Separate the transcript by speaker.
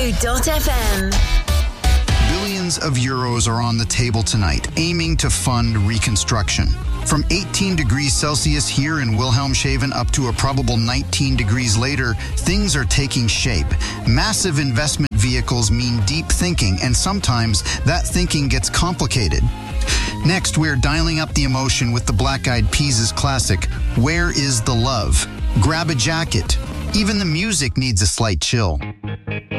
Speaker 1: Blue.fm.
Speaker 2: Billions of euros are on the table tonight, aiming to fund reconstruction. From 18 degrees Celsius here in Wilhelmshaven up to a probable 19 degrees later, things are taking shape. Massive investment vehicles mean deep thinking, and sometimes that thinking gets complicated. Next, we're dialing up the emotion with the Black Eyed Peas' classic, Where is the Love? Grab a jacket. Even the music needs a slight chill.